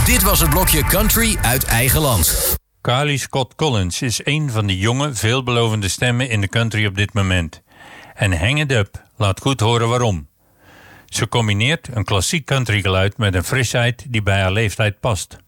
Dit was het blokje Country uit eigen land. Kylie Scott Collins is een van de jonge, veelbelovende stemmen in de country op dit moment. En Hang It Up laat goed horen waarom. Ze combineert een klassiek countrygeluid met een frisheid die bij haar leeftijd past.